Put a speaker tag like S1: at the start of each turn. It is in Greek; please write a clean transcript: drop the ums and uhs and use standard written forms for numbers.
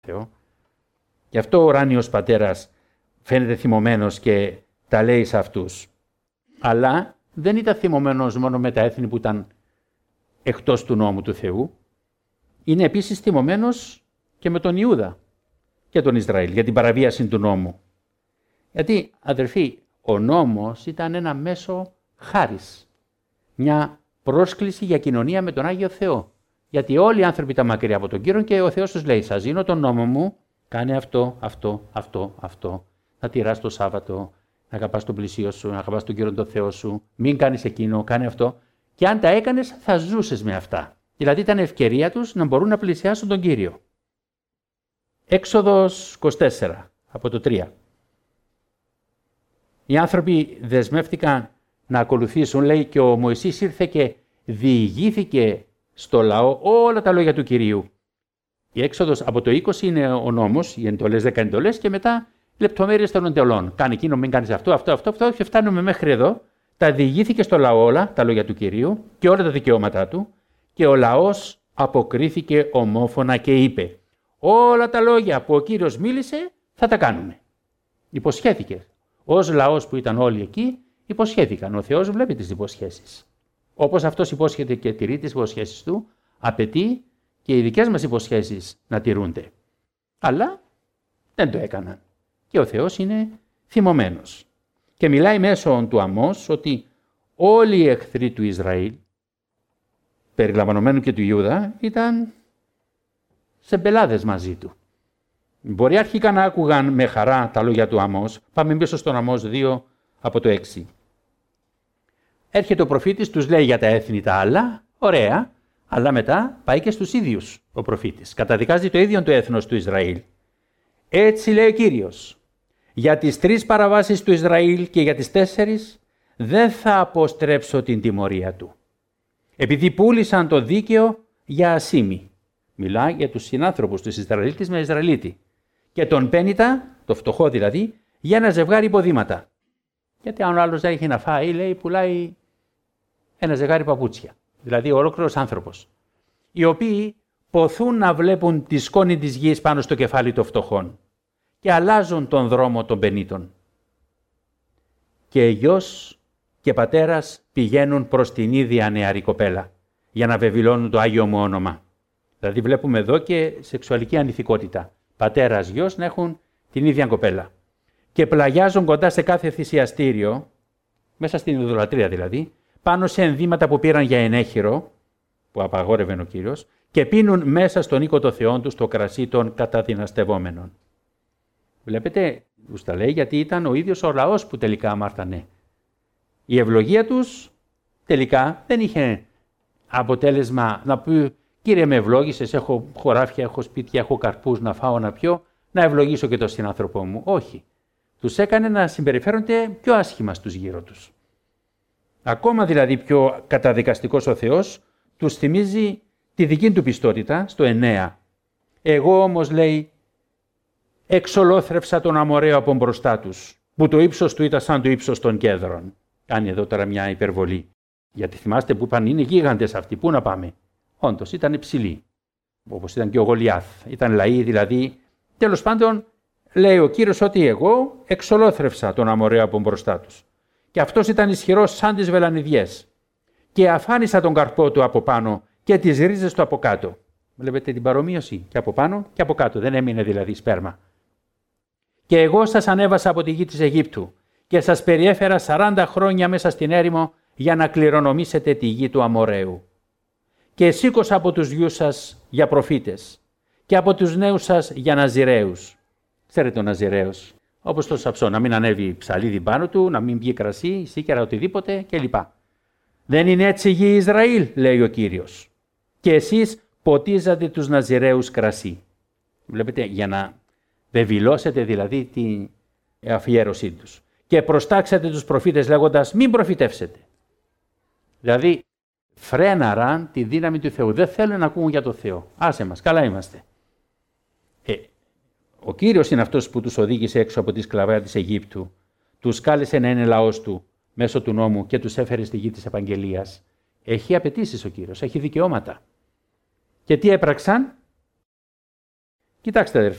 S1: Θεό. Γι' αυτό ο ουράνιος πατέρας φαίνεται θυμωμένος και τα λέει σε αυτούς. Αλλά δεν ήταν θυμωμένος μόνο με τα έθνη που ήταν εκτός του νόμου του Θεού. Είναι επίσης θυμωμένος και με τον Ιούδα και τον Ισραήλ για την παραβίαση του νόμου. Γιατί, αδερφοί, ο νόμος ήταν ένα μέσο χάρις. Μια πρόσκληση για κοινωνία με τον Άγιο Θεό. Γιατί όλοι οι άνθρωποι ήταν μακριά από τον Κύριο και ο Θεός τους λέει: σας δίνω τον νόμο μου, κάνε αυτό. Να τηράς το Σάββατο, να αγαπάς τον πλησίο σου, να αγαπάς τον Κύριο τον Θεό σου, μην κάνεις εκείνο, κάνε αυτό. Και αν τα έκανες, θα ζούσες με αυτά. Δηλαδή ήταν ευκαιρία τους να μπορούν να πλησιάσουν τον Κύριο. Έξοδος 24, από το 3. Οι άνθρωποι δεσμεύτηκαν να ακολουθήσουν, λέει, και ο Μωυσής ήρθε και διηγήθηκε στο λαό όλα τα λόγια του Κυρίου. Η έξοδος από το 20 είναι ο νόμος, οι εντολές, 10 εντολές, και μετά λεπτομέρειες των εντολών. Κάνε εκείνο, μην κάνεις αυτό, και φτάνουμε μέχρι εδώ. Τα διηγήθηκε στο λαό όλα τα λόγια του Κυρίου και όλα τα δικαιώματά του, και ο λαός αποκρίθηκε ομόφωνα και είπε: όλα τα λόγια που ο Κύριος μίλησε θα τα κάνουμε. Υποσχέθηκε. Ως λαός που ήταν όλοι εκεί, υποσχέθηκαν. Ο Θεός βλέπει τις υποσχέσεις. Όπως αυτός υπόσχεται και τηρεί τις υποσχέσεις του, απαιτεί και οι δικές μας υποσχέσεις να τηρούνται. Αλλά δεν το έκαναν. Και ο Θεός είναι θυμωμένος. Και μιλάει μέσω του Αμώς ότι όλοι οι εχθροί του Ισραήλ, περιλαμβανομένου και του Ιούδα, ήταν σε μπελάδες μαζί του. Μπορεί αρχικά να άκουγαν με χαρά τα λόγια του Αμώς. Πάμε πίσω στον Αμώς 2 από το 6. Έρχεται ο προφήτης, τους λέει για τα έθνη τα άλλα, ωραία, αλλά μετά πάει και στους ίδιους ο προφήτης. Καταδικάζει το ίδιο το έθνος του Ισραήλ. Έτσι λέει ο Κύριος: για τις 3 παραβάσεις του Ισραήλ και για τις 4 δεν θα αποστρέψω την τιμωρία του. Επειδή πούλησαν το δίκαιο για ασήμι. Μιλάει για τους συνάνθρωπους τους Ισραηλίτες με Ισραηλίτη. Και τον πένητα, το φτωχό δηλαδή, για ένα ζευγάρι υποδήματα. Γιατί αν ο άλλος δεν έχει να φάει, λέει, πουλάει ένα ζευγάρι παπούτσια. Δηλαδή ολόκληρος άνθρωπος. Οι οποίοι ποθούν να βλέπουν τη σκόνη της γης πάνω στο κεφάλι των φτωχών και αλλάζουν τον δρόμο των πενήτων. Και γιος και πατέρας πηγαίνουν προς την ίδια νεαρή κοπέλα για να βεβηλώνουν το Άγιο μου όνομα. Δηλαδή βλέπουμε εδώ και σεξουαλική ανηθικότητα. Πατέρας, γιος να έχουν την ίδια κοπέλα. Και πλαγιάζουν κοντά σε κάθε θυσιαστήριο, μέσα στην ιδωλατρία δηλαδή, πάνω σε ενδύματα που πήραν για ενέχειρο, που απαγόρευε ο Κύριος, και πίνουν μέσα στον οίκο των θεών τους το κρασί των καταδυναστευόμενων. Βλέπετε, τους τα λέει γιατί ήταν ο ίδιος ο λαός που τελικά αμάρτανε. Η ευλογία τους τελικά δεν είχε αποτέλεσμα να πει: Κύριε, με ευλόγησες, έχω χωράφια, έχω σπίτια, έχω καρπούς να φάω, να πιω, να ευλογήσω και τον συνάνθρωπό μου. Όχι. Τους έκανε να συμπεριφέρονται πιο άσχημα στους γύρω τους. Ακόμα δηλαδή πιο καταδικαστικός ο Θεός τους θυμίζει τη δική του πιστότητα στο 9. Εγώ όμως, λέει, εξολόθρευσα τον Αμοραίο από μπροστά τους, που το ύψος του ήταν σαν το ύψος των κέδρων. Κάνει εδώ τώρα μια υπερβολή. Γιατί θυμάστε που είπαν είναι γίγαντες αυτοί, πού να πάμε. Όντως ήταν υψηλοί, όπως ήταν και ο Γολιάθ. Ήταν λαοί δηλαδή. Τέλος πάντων, λέει ο Κύριος ότι εγώ εξολόθρευσα τον Αμοραίο από μπροστά τους. Και αυτός ήταν ισχυρός σαν τις βελανιδιές. Και αφάνισα τον καρπό του από πάνω και τις ρίζες του από κάτω. Βλέπετε την παρομοίωση, και από πάνω και από κάτω. Δεν έμεινε δηλαδή σπέρμα. Και εγώ σας ανέβασα από τη γη της Αιγύπτου και σας περιέφερα 40 χρόνια μέσα στην έρημο για να κληρονομήσετε τη γη του Αμοραίου. Και σήκωσα από τους γιους σας για προφήτες και από τους νέους σας για ναζιραίους. Ξέρετε ο Ναζιραίος, όπως το Σαμψόν, να μην ανέβει ψαλίδι πάνω του, να μην πιει κρασί, σίκερα, οτιδήποτε κλπ. Δεν είναι έτσι η γη Ισραήλ, λέει ο Κύριος. Και εσείς ποτίζατε τους Ναζιραίους κρασί. Βλέπετε, για να βεβηλώσετε δηλαδή την αφιέρωσή τους. Και προστάξατε τους προφήτες λέγοντας μην προφητεύσετε. Δηλαδή φρέναραν τη δύναμη του Θεού. Δεν θέλουν να ακούν για το Θεό. Άσε μας, καλά είμαστε. Ο Κύριος είναι αυτός που τους οδήγησε έξω από τη σκλαβιά της Αιγύπτου. Τους κάλεσε να είναι λαός του μέσω του νόμου και τους έφερε στη γη της επαγγελίας. Έχει απαιτήσεις ο Κύριος, έχει δικαιώματα. Και τι έπραξαν? Κοιτάξτε